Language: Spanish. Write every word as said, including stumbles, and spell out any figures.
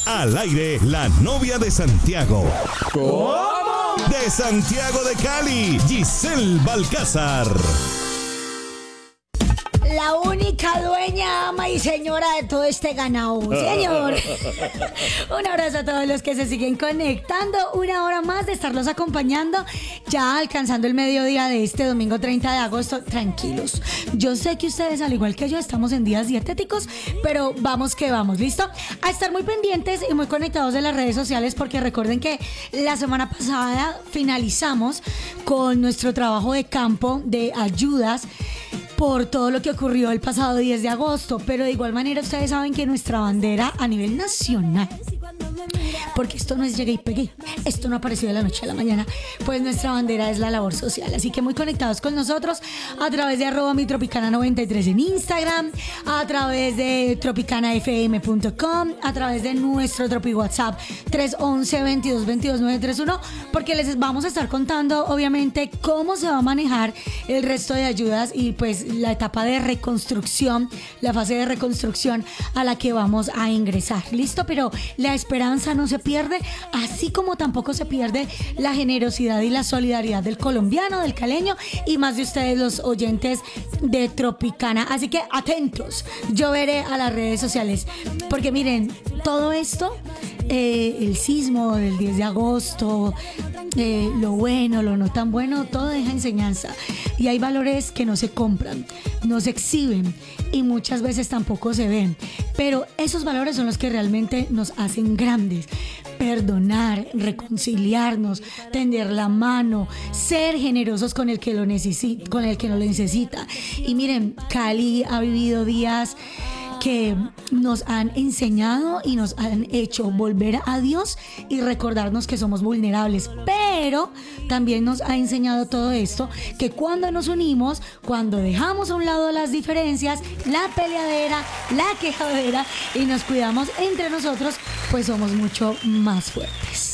Al aire, la novia de Santiago. ¿Cómo? De Santiago de Cali, Giselle Balcázar. La única dueña, ama y señora de todo este ganado, señor. Un abrazo a todos los que se siguen conectando. Una hora más de estarlos acompañando, ya alcanzando el mediodía de este domingo treinta de agosto. Tranquilos, yo sé que ustedes, al igual que yo, estamos en días dietéticos, pero vamos que vamos, ¿listo? A estar muy pendientes y muy conectados de las redes sociales, porque recuerden que la semana pasada finalizamos con nuestro trabajo de campo de ayudas por todo lo que ocurrió el pasado diez de agosto, pero de igual manera ustedes saben que nuestra bandera a nivel nacional, porque esto no es llegué y pegué, esto no apareció de la noche a la mañana, pues nuestra bandera es la labor social. Así que muy conectados con nosotros a través de arroba mi tropicana noventa y tres en Instagram, a través de tropicana f m punto com, a través de nuestro tropi WhatsApp tres once, veintidós veintidós, nueve tres uno, porque les vamos a estar contando obviamente cómo se va a manejar el resto de ayudas y pues la etapa de reconstrucción, la fase de reconstrucción a la que vamos a ingresar. ¿Listo? Pero la esperanza no se pierde, así como tampoco se pierde la generosidad y la solidaridad del colombiano, del caleño y más de ustedes los oyentes de Tropicana. Así que atentos, yo veré a las redes sociales, porque miren, todo esto, eh, el sismo del diez de agosto, eh, lo bueno, lo no tan bueno, todo deja enseñanza y hay valores que no se compran, no se exhiben y muchas veces tampoco se ven, pero esos valores son los que realmente nos hacen grandes. Perdonar, reconciliarnos, tender la mano, ser generosos con el que lo necesita, con el que no lo necesita. Y miren, Cali ha vivido días que nos han enseñado y nos han hecho volver a Dios y recordarnos que somos vulnerables, pero también nos ha enseñado todo esto, que cuando nos unimos, cuando dejamos a un lado las diferencias, la peleadera, la quejadera y nos cuidamos entre nosotros, pues somos mucho más fuertes.